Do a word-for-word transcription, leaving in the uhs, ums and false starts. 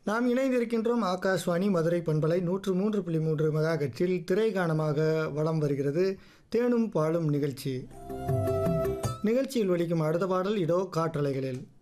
நாம் இணைந்திருக்கின்றோம் ஆகாஷ்வாணி மதுரை பண்பலை நூற்று மூன்று புள்ளி மூன்று மெகாஹெர்ட்ஸில் திரைகாணமாக வலம் வருகிறது தேனும் பாலும் நிகழ்ச்சி. நிகழ்ச்சியில் ஒலிக்கும் அடுத்த பாடல் இதோ காற்றலைகளில்.